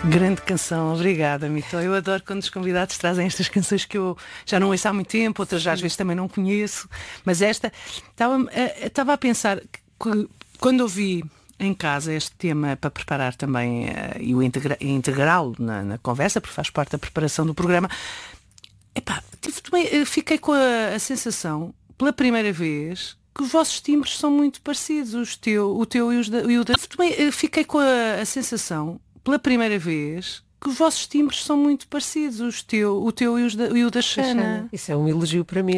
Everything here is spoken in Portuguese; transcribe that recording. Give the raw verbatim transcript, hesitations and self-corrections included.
Grande canção, obrigada, Mito. Eu adoro quando os convidados trazem estas canções que eu já não ouço há muito tempo, outras já às vezes também não conheço, mas esta, estava, estava a pensar que quando ouvi em casa este tema para preparar também uh, e o integra- integrá-lo na, na conversa, porque faz parte da preparação do programa, epá, tive, também, fiquei com a, a sensação, pela primeira vez, que os vossos timbres são muito parecidos, os teu, o teu e, os da, e o da... Também, fiquei com a, a sensação, pela primeira vez, que os vossos timbres são muito parecidos, os teu, o teu e, os da, e o da Xana. Isso é um elogio para mim.